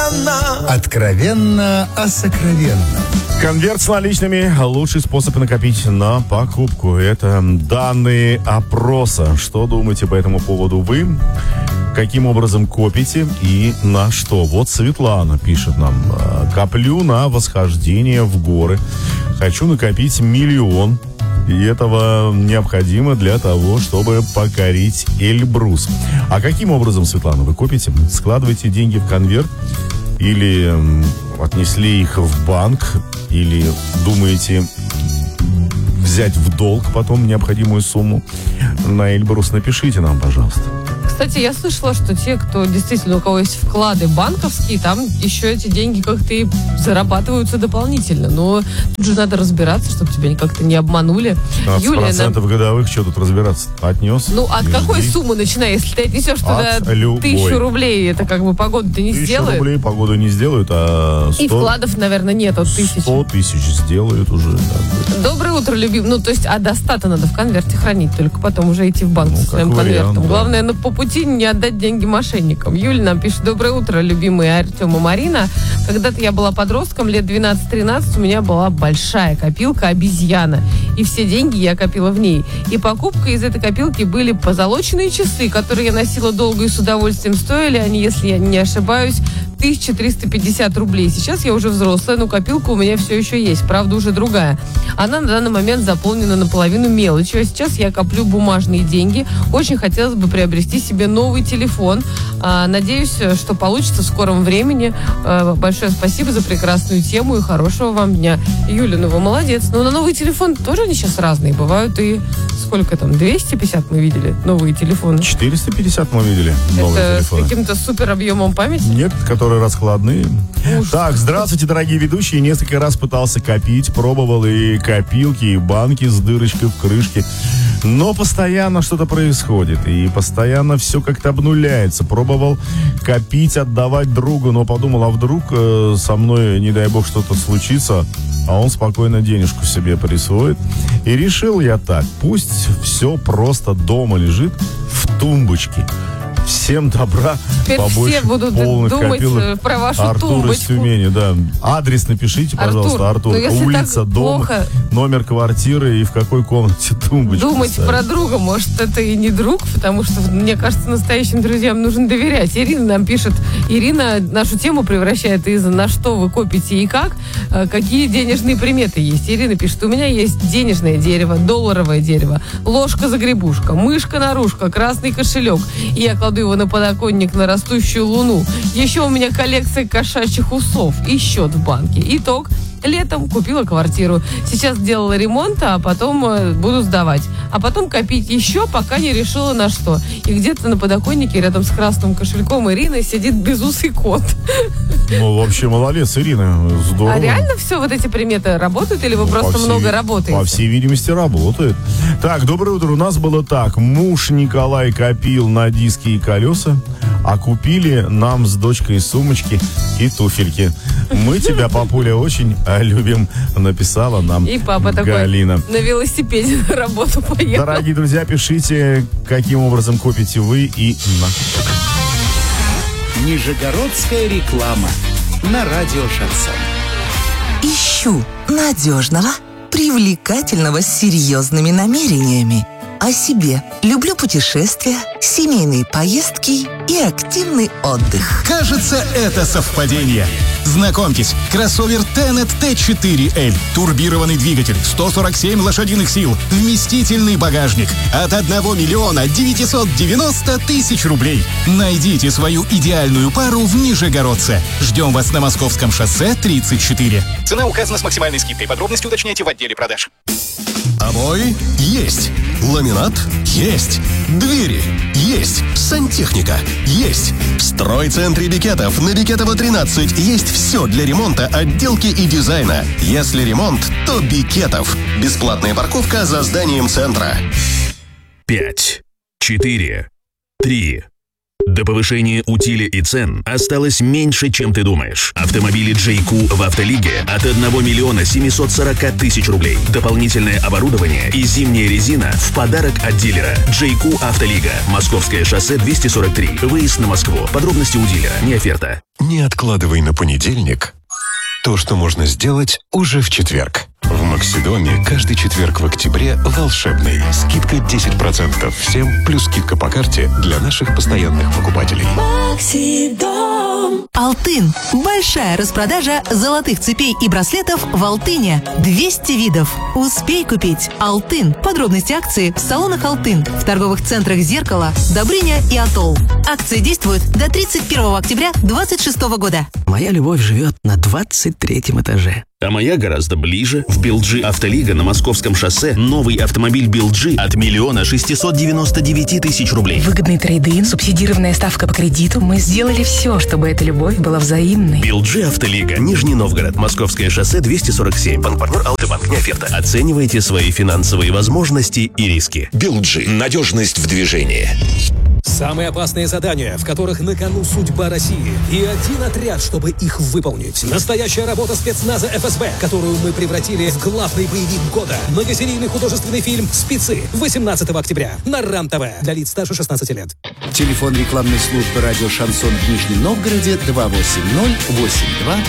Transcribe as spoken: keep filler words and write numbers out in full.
откровенно. Откровенно о сокровенном. Конверт с наличными – лучший способ накопить на покупку. Это данные опроса. Что думаете по этому поводу вы? Каким образом копите и на что? Вот Светлана пишет нам. Коплю на восхождение в горы. Хочу накопить миллион. И этого необходимо для того, чтобы покорить Эльбрус. А каким образом, Светлана, вы копите? Складываете деньги в конверт? Или отнесли их в банк? Или думаете взять в долг потом необходимую сумму на Эльбрус? Напишите нам, пожалуйста. Кстати, я слышала, что те, кто действительно, у кого есть вклады банковские, там еще эти деньги как-то и зарабатываются дополнительно. Но тут же надо разбираться, чтобы тебя как-то не обманули. пятнадцать процентов нам... годовых, что тут разбираться? Отнес? Ну, от какой жди. Суммы начиная? Если ты отнесешь туда тысячу рублей, это как бы погоду-то не сделает. Тысячу рублей погоду не сделают, а сто... И вкладов, наверное, нет от тысячи. Сто тысяч сделают уже. Да. Доброе утро, любим. Ну, то есть, а достата надо в конверте хранить, только потом уже идти в банк ну, со своим вариант, конвертом. Да. Главное, на по пути не отдать деньги мошенникам. Юля нам пишет: доброе утро, любимые Артем и Марина. Когда-то я была подростком, лет двенадцать-тринадцать, у меня была большая копилка обезьяна. И все деньги я копила в ней. И покупка из этой копилки были позолоченные часы, которые я носила долго и с удовольствием. Стоили они, если я не ошибаюсь, тысяча триста пятьдесят рублей. Сейчас я уже взрослая, но копилка у меня все еще есть. Правда, уже другая. Она на данный момент заполнена наполовину мелочью. А сейчас я коплю бумажные деньги. Очень хотелось бы приобрести себе новый телефон. А, надеюсь, что получится в скором времени. А, большое спасибо за прекрасную тему и хорошего вам дня. Юля, ну вы молодец. Но на новый телефон тоже они сейчас разные. Бывают и сколько там, двести пятьдесят мы видели новые телефоны? четыреста пятьдесят мы видели новые Это телефоны. С каким-то супер объемом памяти? Нет, которые раскладные. Ужас. Так, здравствуйте, дорогие ведущие. Несколько раз пытался копить, пробовал и копилки, и банки с дырочкой в крышке. Но постоянно что-то происходит. И постоянно все как-то обнуляется. Пробовал копить, отдавать другу, но подумал, а вдруг э, со мной, не дай бог, что-то случится, а он спокойно денежку себе присвоит. И решил я так: пусть все просто дома лежит в тумбочке. Всем добра, теперь побольше все будут полных думать копилок. Про вашу Артур тумбочку. из Тюмени, да. Адрес напишите, пожалуйста, Артур. Артур. Улица, дом, плохо... номер квартиры и в какой комнате тумбочку Думать ставить. Про друга, может, это и не друг, потому что, мне кажется, настоящим друзьям нужно доверять. Ирина нам пишет, Ирина нашу тему превращает из «на что вы копите и как», какие денежные приметы есть. Ирина пишет: у меня есть денежное дерево, долларовое дерево, ложка-загребушка, мышка-нарушка, красный кошелек. И я кладу его на подоконник на растущую луну. Еще у меня коллекция кошачьих усов и счет в банке. Итог: летом купила квартиру. Сейчас делала ремонт, а потом э, буду сдавать. А потом копить еще, пока не решила на что. И где-то на подоконнике рядом с красным кошельком Ирины сидит безусый кот. Ну, вообще, молодец, Ирина. Здорово. А реально все вот эти приметы работают или вы ну, просто всей, много работаете? По всей видимости, работает. Так, доброе утро. У нас было так. Муж Николай копил на диски и колеса, а купили нам с дочкой сумочки и туфельки. Мы тебя, папуля, очень любим, написала нам и папа Галина. Такой на велосипеде на работу поехал. Дорогие друзья, пишите, каким образом копите вы и на... Нижегородская реклама на радио Шансон. Ищу надежного, привлекательного, с серьезными намерениями. О себе. Люблю путешествия, семейные поездки и активный отдых. Кажется, это совпадение. Знакомьтесь, кроссовер Tenet ти четыре эль. Турбированный двигатель, сто сорок семь лошадиных сил, вместительный багажник. От одного миллиона девятьсот девяносто тысяч рублей. Найдите свою идеальную пару в Нижегородце. Ждем вас на Московском шоссе тридцать четыре. Цена указана с максимальной скидкой. Подробности уточняйте в отделе продаж. Обои есть. Ламинат есть. Двери есть. Сантехника есть. В стройцентре Бекетов на Бекетова тринадцать есть все для ремонта, отделки и дизайна. Если ремонт, то Бекетов. Бесплатная парковка за зданием центра. Пять, четыре, три, До повышения утиля и цен осталось меньше, чем ты думаешь. Автомобили джей кью в Автолиге от одного миллиона семисот сорока тысяч рублей. Дополнительное оборудование и зимняя резина в подарок от дилера. джей кью Автолига. Московское шоссе двести сорок три. Выезд на Москву. Подробности у дилера. Не оферта. Не откладывай на понедельник то, что можно сделать уже в четверг. В Максидоме каждый четверг в октябре волшебный. Скидка десять процентов всем, плюс скидка по карте для наших постоянных покупателей. Максидом. Алтын. Большая распродажа золотых цепей и браслетов в Алтыне. двести видов. Успей купить. Алтын. Подробности акции в салонах Алтын, в торговых центрах Зеркало, Добрыня и Атолл. Акции действуют до тридцать первого октября две тысячи двадцать шестого года. Моя любовь живет на двадцать третьем этаже. А моя гораздо ближе. В би эл джи Автолига на Московском шоссе новый автомобиль би эл джи от миллиона шестисот девяноста девяти тысяч рублей. Выгодный трейд-ин, субсидированная ставка по кредиту. Мы сделали все, чтобы эта любовь была взаимной. би эл джи Автолига. Нижний Новгород. Московское шоссе двести сорок семь. Банк-партнер Алтыбанк. Не оферта. Оценивайте свои финансовые возможности и риски. би эл джи. Надежность в движении. Самые опасные задания, в которых на кону судьба России. И один отряд, чтобы их выполнить. Настоящая работа спецназа эф эс бэ, которую мы превратили в главный боевик года. Многосерийный художественный фильм «Спецы» восемнадцатого октября на РАН-ТВ. Для лиц старше шестнадцати лет. Телефон рекламной службы радио «Шансон» в Нижнем Новгороде два восемь ноль восемь два